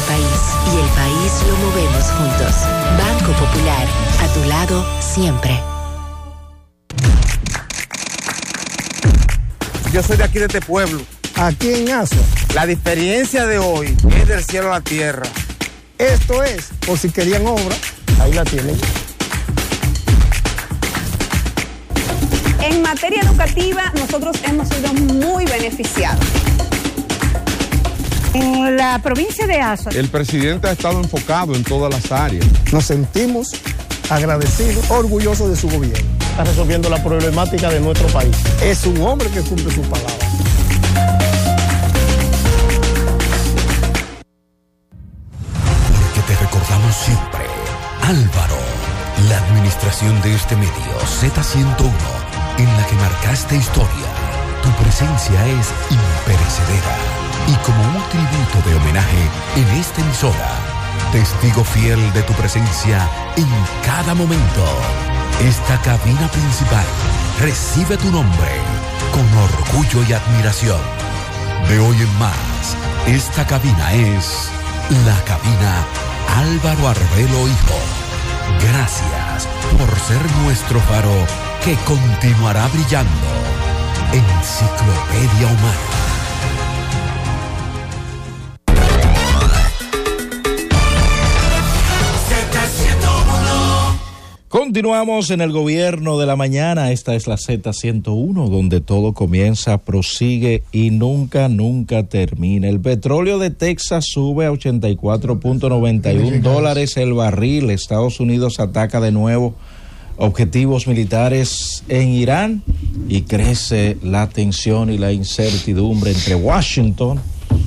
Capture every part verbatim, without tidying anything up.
país y el país lo movemos juntos. Banco Popular, a tu lado siempre. Yo soy de aquí, de este pueblo. Aquí en Asua. La diferencia de hoy es del cielo a la tierra. Esto es, por si querían obra, ahí la tienen. En materia educativa, nosotros hemos sido muy beneficiados. En la provincia de Asua, el presidente ha estado enfocado en todas las áreas. Nos sentimos agradecidos, orgullosos de su gobierno. Está resolviendo la problemática de nuestro país. Es un hombre que cumple sus palabras. Porque te recordamos siempre, Álvaro, la administración de este medio Z ciento uno, en la que marcaste historia. Tu presencia es imperecedera. Y como un tributo de homenaje en esta emisora, testigo fiel de tu presencia en cada momento, esta cabina principal recibe tu nombre con orgullo y admiración. De hoy en más, esta cabina es la cabina Álvaro Arbelo Hijo. Gracias por ser nuestro faro que continuará brillando. Enciclopedia Humana. Continuamos en el gobierno de la mañana. Esta es la Z ciento uno, donde todo comienza, prosigue y nunca, nunca termina. El petróleo de Texas sube a ochenta y cuatro punto noventa y uno dólares el barril. Estados Unidos ataca de nuevo objetivos militares en Irán y crece la tensión y la incertidumbre entre Washington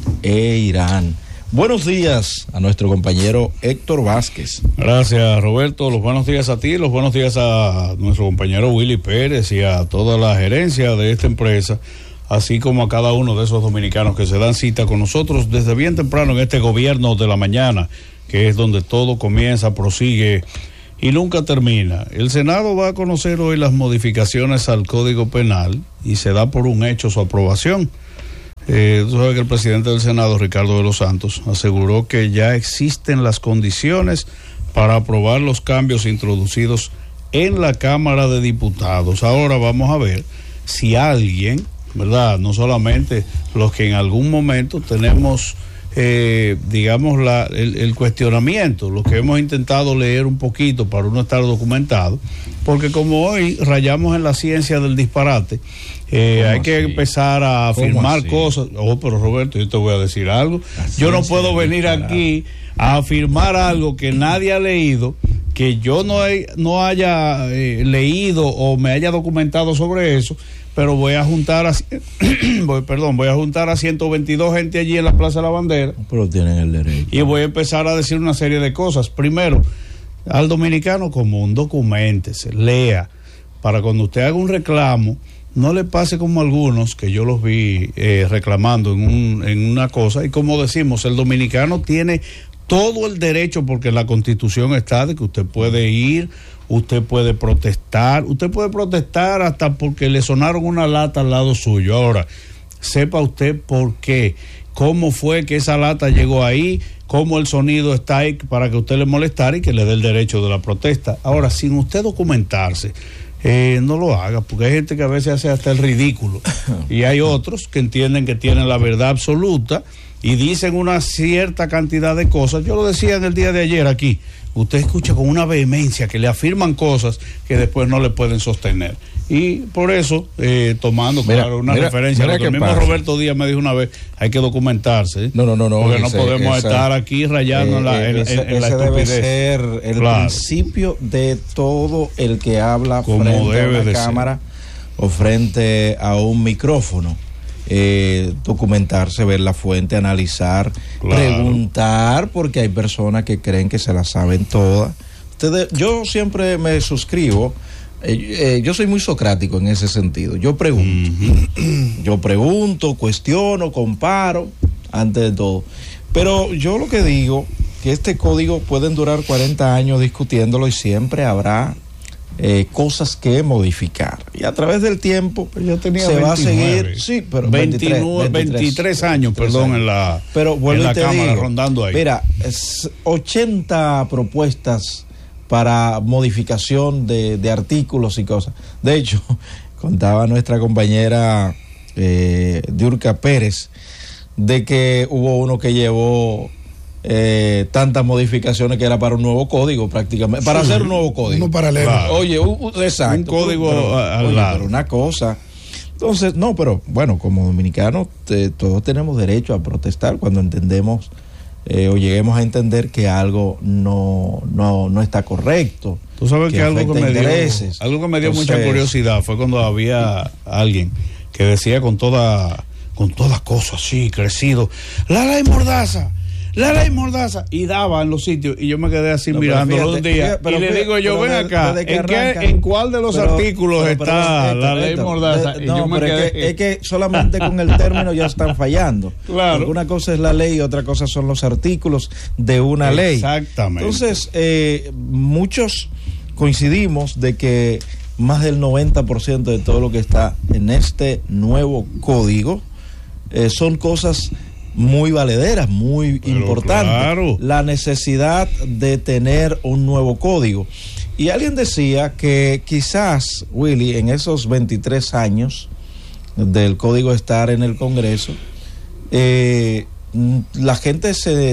e Irán. Buenos días a nuestro compañero Héctor Vázquez. Gracias, Roberto. Los buenos días a ti, los buenos días a nuestro compañero Willy Pérez y a toda la gerencia de esta empresa, así como a cada uno de esos dominicanos que se dan cita con nosotros desde bien temprano en este gobierno de la mañana, que es donde todo comienza, prosigue y nunca termina. El Senado va a conocer hoy las modificaciones al Código Penal y se da por un hecho su aprobación. Eh, tú sabes que el presidente del Senado, Ricardo de los Santos, aseguró que ya existen las condiciones para aprobar los cambios introducidos en la Cámara de Diputados. Ahora vamos a ver si alguien, ¿verdad?, no solamente los que en algún momento tenemos, eh, digamos, la, el, el cuestionamiento, los que hemos intentado leer un poquito para uno estar documentado, porque como hoy rayamos en la ciencia del disparate, Eh, hay que así? empezar a afirmar cosas. Oh, pero Roberto, yo te voy a decir algo. Yo no puedo venir aquí a afirmar algo que nadie ha leído, que yo no, he, no haya eh, leído o me haya documentado sobre eso, pero voy a juntar a voy, perdón, voy a juntar a ciento veintidós gente allí en la Plaza de la Bandera. Pero tienen el derecho. Y voy a empezar a decir una serie de cosas. Primero, al dominicano común, documéntese, lea, para cuando usted haga un reclamo, no le pase como algunos que yo los vi eh, reclamando en, un, en una cosa. Y como decimos, el dominicano tiene todo el derecho, porque la Constitución está, de que usted puede ir, usted puede protestar, usted puede protestar hasta porque le sonaron una lata al lado suyo. Ahora, sepa usted por qué, cómo fue que esa lata llegó ahí, cómo el sonido está ahí para que usted le molestara y que le dé el derecho de la protesta. Ahora, sin usted documentarse, Eh, no lo haga, porque hay gente que a veces hace hasta el ridículo y hay otros que entienden que tienen la verdad absoluta y dicen una cierta cantidad de cosas. Yo lo decía en el día de ayer aquí, usted escucha con una vehemencia que le afirman cosas que después no le pueden sostener, y por eso eh, tomando mira, claro una mira, referencia mira a lo que el mismo pasa. Roberto Díaz me dijo una vez, hay que documentarse. ¿eh? no, no, no, no porque ese, no podemos esa, estar aquí rayando eh, en la, en, ese, en, en ese la estupidez. Debe ser el claro. principio de todo el que habla como frente debe a una de cámara ser. o frente a un micrófono. Eh, documentarse, ver la fuente, analizar, claro. preguntar, porque hay personas que creen que se la saben todas. Ustedes, yo siempre me suscribo, eh, eh, yo soy muy socrático en ese sentido. Yo pregunto, uh-huh. yo pregunto, cuestiono, comparo, antes de todo. Pero yo lo que digo, que este código pueden durar cuarenta años discutiéndolo y siempre habrá eh, cosas que modificar. Y a través del tiempo yo tenía se veintinueve, va a seguir. Sí, pero veintinueve, veintitrés, veintitrés años, veintitrés perdón, años. en la, pero, bueno, en la te Cámara, digo, rondando ahí. Mira, es ochenta propuestas para modificación de, de artículos y cosas. De hecho, contaba nuestra compañera eh, Diurka Pérez de que hubo uno que llevó eh, tantas modificaciones que era para un nuevo código prácticamente, para sí, hacer un nuevo código. Uno paralelo. Claro. Oye, un, un, exacto. Un código pero, al oye, lado. Pero una cosa. Entonces, no, pero bueno, como dominicanos te, todos tenemos derecho a protestar cuando entendemos eh, o lleguemos a entender que algo no, no, no está correcto. Tú sabes que, que algo, que me dio, algo que me dio Entonces, mucha curiosidad fue cuando había alguien que decía con toda con toda cosa así, crecido, la ley Mordaza, la ley Mordaza, y daba en los sitios, y yo me quedé así no, mirándolo un día, fíjate, y le digo yo, ven acá, ¿en, qué, ¿en cuál de los pero, artículos pero, pero, está pero, la ley esto, Mordaza? De, y no, yo me pero quedé... es, que, es que solamente con el término ya están fallando. Claro. Una cosa es la ley y otra cosa son los artículos de una ley. Exactamente. Entonces, eh, muchos coincidimos de que más del noventa por ciento de todo lo que está en este nuevo código eh, son cosas muy valederas, muy Pero importantes. Claro. La necesidad de tener un nuevo código. Y alguien decía que quizás, Willy, en esos veintitrés años del código estar en el Congreso, eh, la gente se,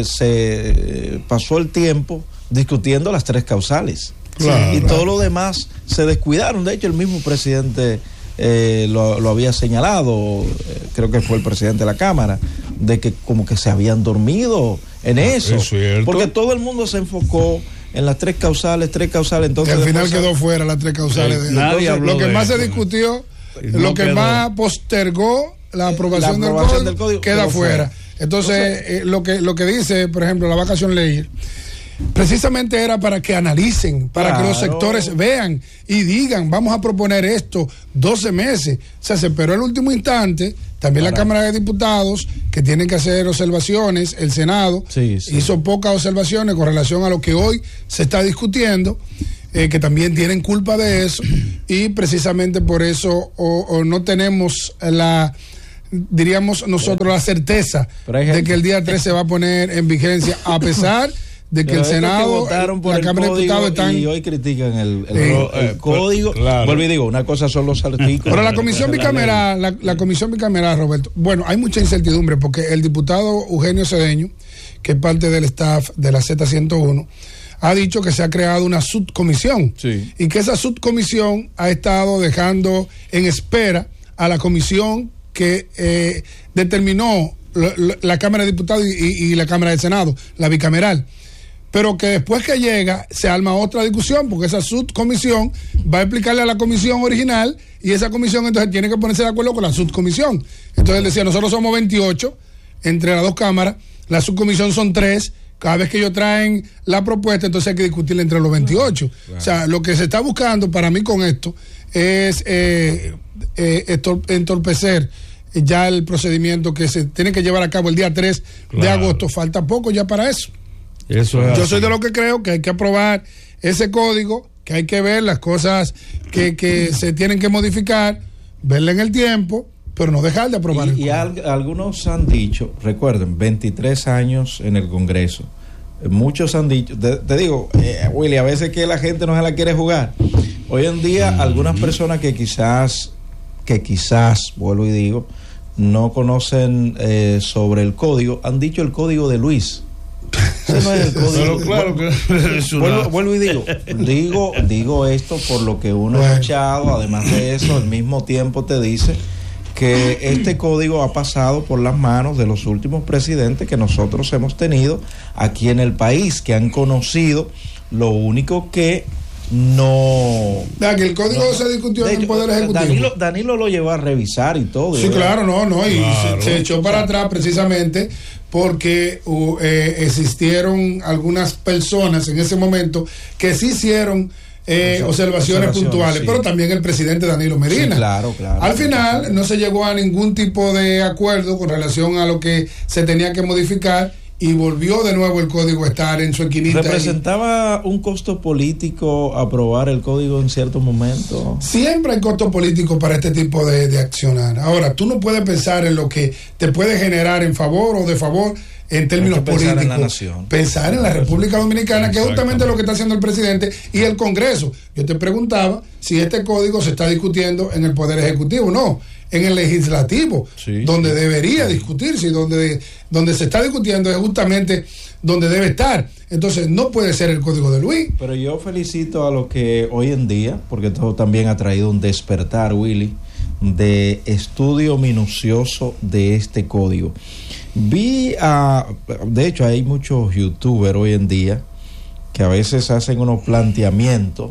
se pasó el tiempo discutiendo las tres causales. Claro. Y todo lo demás se descuidaron. De hecho, el mismo presidente eh, lo, lo había señalado, eh, creo que fue el presidente de la Cámara, de que como que se habían dormido en eso. Es cierto. Porque todo el mundo se enfocó en las tres causales, tres causales. Entonces, y al final después, quedó fuera las tres causales. Sí, de, nadie entonces, lo que más eso, se discutió, no lo que quedó. más postergó la aprobación, la aprobación del, del código, código queda fuera. fuera. Entonces, Entonces eh, lo que lo que dice, por ejemplo, la vacación ley, precisamente era para que analicen, para claro. que los sectores vean y digan, vamos a proponer esto doce meses. O sea, se esperó el último instante. También claro. la Cámara de Diputados, que tienen que hacer observaciones, el Senado sí, sí. hizo pocas observaciones con relación a lo que hoy se está discutiendo, eh, que también tienen culpa de eso, y precisamente por eso o, o no tenemos la, diríamos nosotros, la certeza de que el día tres se va a poner en vigencia, a pesar de que Pero el Senado, por la el Cámara de Diputados están... Y hoy critican el, el, eh, el, el código. Claro. Vuelvo y digo, una cosa son los artículos. Pero la comisión bicameral, la, la comisión bicameral, Roberto, bueno, hay mucha incertidumbre porque el diputado Eugenio Cedeño, que es parte del staff de la Z ciento uno, ha dicho que se ha creado una subcomisión sí. y que esa subcomisión ha estado dejando en espera a la comisión que eh, determinó la, la, la Cámara de Diputados y, y, y la Cámara del Senado, la bicameral. Pero que después que llega se arma otra discusión, porque esa subcomisión va a explicarle a la comisión original y esa comisión entonces tiene que ponerse de acuerdo con la subcomisión. Entonces él decía, nosotros somos veintiocho entre las dos cámaras, la subcomisión son tres, cada vez que ellos traen la propuesta entonces hay que discutirla entre los veintiocho. Claro. O sea, lo que se está buscando para mí con esto es eh, eh, entorpecer ya el procedimiento que se tiene que llevar a cabo el día tres claro. de agosto. Falta poco ya para eso. Eso es Yo así. soy de lo que creo que hay que aprobar ese código, que hay que ver las cosas que, que se tienen que modificar, verla en el tiempo, pero no dejar de aprobar. Y, y al, algunos han dicho, recuerden, veintitrés años en el Congreso. Muchos han dicho, te, te digo, eh, Willy, a veces que la gente no se la quiere jugar. Hoy en día, mm. algunas personas que quizás, que quizás, vuelvo y digo, no conocen eh, sobre el código, han dicho el código de Luis. Ese no es el código. Pero claro que es una... vuelvo, vuelvo y digo, digo, digo esto por lo que uno ha escuchado. Además de eso, al mismo tiempo te dice que este código ha pasado por las manos de los últimos presidentes que nosotros hemos tenido aquí en el país, que han conocido lo único que no... Ya, que el código no, se discutió en el Poder Ejecutivo. Danilo, Danilo lo llevó a revisar y todo. Sí, claro, no, no, y claro. se, se echó para atrás precisamente porque uh, eh, existieron algunas personas en ese momento que sí hicieron eh, observaciones, observaciones puntuales, sí. pero también el presidente Danilo Medina. Sí, claro, claro. Al final no se llegó a ningún tipo de acuerdo con relación a lo que se tenía que modificar y volvió de nuevo el código a estar en su esquinita. ¿Representaba un costo político aprobar el código en cierto momento? Siempre hay costo político para este tipo de, de accionar. Ahora, tú no puedes pensar en lo que te puede generar en favor o de favor en términos políticos. Pensar en la nación. Pensar en la República Dominicana, que es justamente lo que está haciendo el presidente y el Congreso. Yo te preguntaba si este código se está discutiendo en el Poder Ejecutivo. No, en el Legislativo, sí, donde sí. debería discutirse y donde, donde se está discutiendo es justamente donde debe estar. Entonces no puede ser el código de Luis. Pero yo felicito a los que hoy en día, porque esto también ha traído un despertar, Willy, de estudio minucioso de este código. Vi a, de hecho hay muchos youtubers hoy en día que a veces hacen unos planteamientos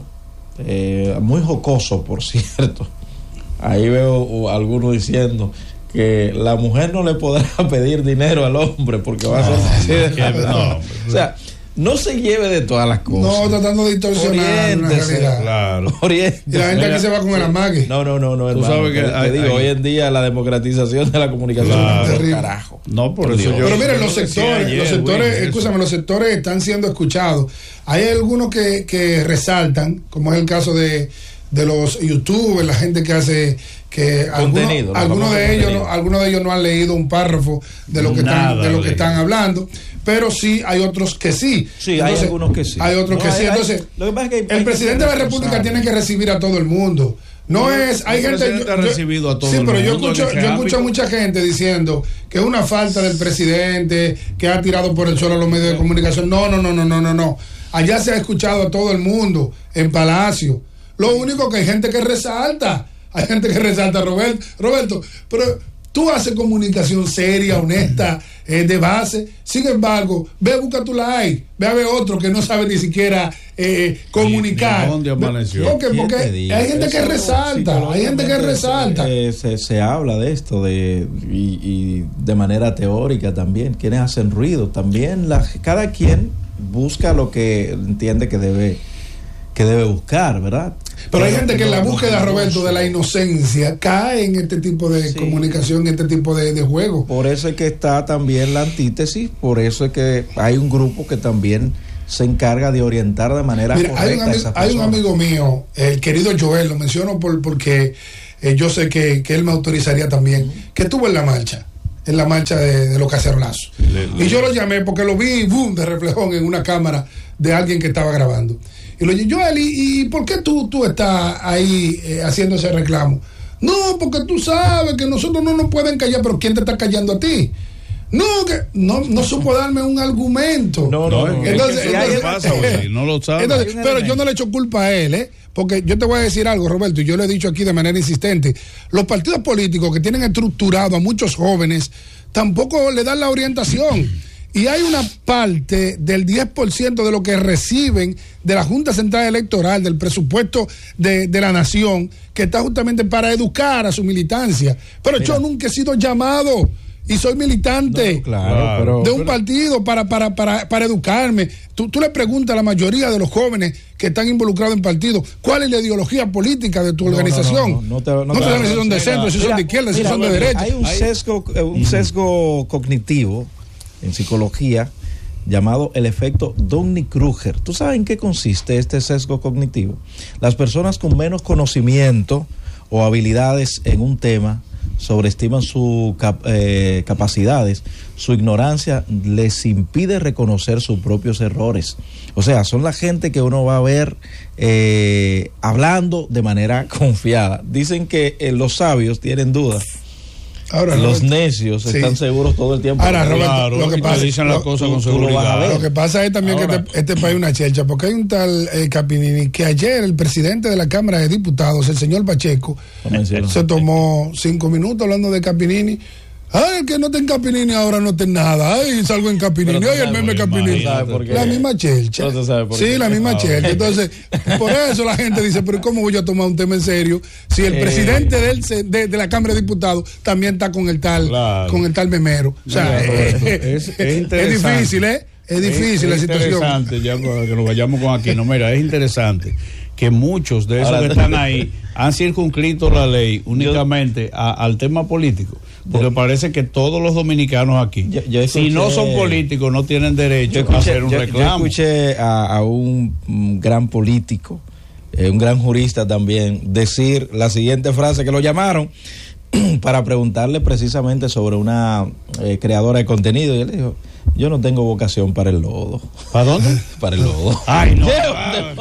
eh, muy jocosos, por cierto. Ahí veo algunos diciendo que la mujer no le podrá pedir dinero al hombre porque va no, a ser no, no, no. O sea, no se lleve de todas las cosas. No, tratando de distorsionar una realidad. Claro. Oriéntese. Y la gente aquí se va con el amague. No, no, no, no, hermano. Tú sabes que te, hay, te digo, hay, hoy en día la democratización de la comunicación claro, es un carajo. No, por, por eso Dios. yo. Pero miren, los sectores, ayer, los sectores, güey, escúchame, los sectores están siendo escuchados. Hay algunos que, que resaltan, como es el caso de, de los youtubers, la gente que hace que contenido, algunos, algunos de ellos no, algunos de ellos no han leído un párrafo de lo que Nada están de lo que están hablando, pero sí hay otros que sí. Sí, entonces, hay algunos que sí. Hay otros no, que hay, sí. Entonces, hay, lo que pasa es que hay, el hay presidente de la República tiene que recibir a todo el mundo. No el, es, hay el gente. Yo, ha recibido a todo sí, el pero mundo, yo escucho, yo escucho a mucha gente diciendo que es una falta del presidente, que ha tirado por el suelo a los medios de comunicación. No, no, no, no, no, no, no. Allá se ha escuchado a todo el mundo en Palacio. Lo único que hay gente que resalta. Hay gente que resalta, Roberto, Roberto, pero tú haces comunicación seria, honesta, eh, de base. Sin embargo, ve, busca tu like, ve a ver otro que no sabe ni siquiera eh, comunicar. ¿Dónde amaneció? Porque, porque hay gente que resalta, hay gente que resalta. Eh, se, se habla de esto de y, y de manera teórica también. Quienes hacen ruido también. La, cada quien busca lo que entiende que debe que debe buscar, ¿verdad? Pero hay gente que en la búsqueda, Roberto, de la inocencia cae en este tipo de sí. comunicación, en este tipo de, de juego. Por eso es que está también la antítesis, por eso es que hay un grupo que también se encarga de orientar de manera Mira, correcta hay un, a esas hay un amigo mío, el querido Joel, lo menciono por, porque eh, yo sé que, que él me autorizaría también, uh-huh. que estuvo en la marcha, en la marcha de, de los cacerolazos. Le, le, y yo lo llamé porque lo vi, boom, de reflejón en una cámara de alguien que estaba grabando. Y le dije, Joel, ¿y, y por qué tú, tú estás ahí eh, haciendo ese reclamo? No, porque tú sabes que nosotros no nos pueden callar, pero ¿quién te está callando a ti? No, que no, no supo darme un argumento. No, no, no. Entonces, es que entonces, pasa, güey, no lo sabe. Entonces, pero yo no le echo culpa a él, ¿eh? Porque yo te voy a decir algo, Roberto, y yo lo he dicho aquí de manera insistente. Los partidos políticos que tienen estructurado a muchos jóvenes tampoco le dan la orientación. Y hay una parte del diez por ciento de lo que reciben de la Junta Central Electoral, del presupuesto de, de la nación, que está justamente para educar a su militancia. Pero Mira. yo nunca he sido llamado y soy militante no, claro, pero, de un pero, partido para, para, para, para educarme. Tú, tú le preguntas a la mayoría de los jóvenes que están involucrados en partidos, ¿cuál es la ideología política de tu no, organización? No, no, no, no te, no, no te dan si son de centro, si son de izquierda, si son de derecha. Hay un sesgo, un sesgo cognitivo en psicología llamado el efecto Dunning-Kruger. ¿Tú sabes en qué consiste este sesgo cognitivo? Las personas con menos conocimiento o habilidades en un tema sobreestiman sus cap eh, capacidades. Su ignorancia les impide reconocer sus propios errores. O sea, son la gente que uno va a ver eh, hablando de manera confiada. Dicen que eh, los sabios tienen dudas. Ahora, los Roberto, necios sí. están seguros todo el tiempo. Ahora, Roberto, claro, lo que pasa, dicen las cosas con seguridad. Lo que pasa es también Ahora, que este, este país es una chelcha, porque hay un tal eh, Capinini que ayer el presidente de la Cámara de Diputados, el señor Pacheco, se tomó cinco minutos hablando de Capinini. Ay, que no está en Capinini ahora no está en nada. Ay, salgo en Capinini. Ay, el meme Capinini. La misma chelcha. No sí, qué. la misma ah, chelcha. Entonces, por eso la gente dice, pero ¿cómo voy a tomar un tema en serio si el eh, presidente del, de, de la Cámara de Diputados también está con el tal, claro. con el tal memero? O sea, eh, es, es, es difícil, ¿eh? Es difícil es, la es situación. Es interesante, ya que nos vayamos con aquí. No, mira, es interesante que muchos de esos Ahora, que están ahí han circunscrito la ley únicamente a, al tema político. Porque parece que todos los dominicanos aquí, yo, yo escuché, si no son políticos, no tienen derecho escuché, a hacer un yo, reclamo. Yo escuché a, a un, un gran político, eh, un gran jurista también, decir la siguiente frase, que lo llamaron para preguntarle precisamente sobre una eh, creadora de contenido, y él dijo: yo no tengo vocación para el lodo. ¿Para dónde? Para el lodo. Ay, no.